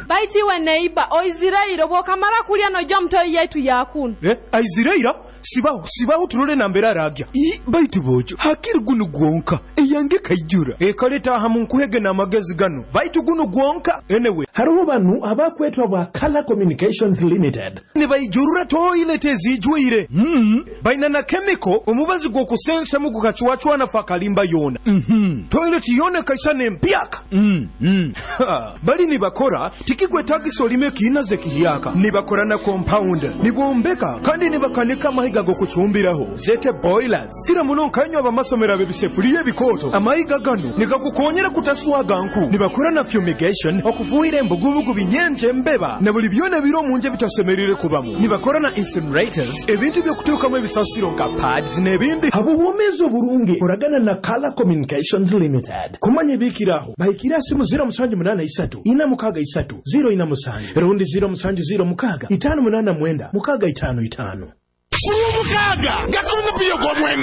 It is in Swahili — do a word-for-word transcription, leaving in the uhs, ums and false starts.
baiti we neighbor oizirairo bokamara kulya no jom to yetu yakunu eh aiziraira sibaho sibaho turole nambera ragya i baitu bojo hakiri gunu gwonka eyange kayijura e kaleta hamu nkuhege na magezi gano baitu gunu gwonka anyway hariho banu abakwetwa ba Color Communications Limited ne bayijurura toilete zijwire mm baina na chemical omubazi gwo kusensa mu gukachwachwa na fakalimba yona mhm toilet yone kaisha ne mpiaka mm mm bali ni bakora tikigwetagiso lime kinaze kihiyaka ni bakora na compound ni bombeka kandi ni bakanika mahiga go kuchumbiraho zete boilers kira muno kanywa bamasomera bebisefuriye bikoto amahiga gano nikakukonyera kutaswaga nku ni bakora na fumigation okufuhira embugubugu binyenje mbeba na buli byone biro munje bitasemerere kubamu ni bakora na incinerators ebintu byo kutuka mu bisasiro nka pads nebindi abo bomezo burungi oragana na Color Communications Limited kumanye bikiraho bayikira simu zero musanju munana isatu ina mukaga isatu zero ina musanju rundi zero musanju zero mukaga itanu munana mwenda mukaga itanu itanu mukaga gakungu biyo gomwe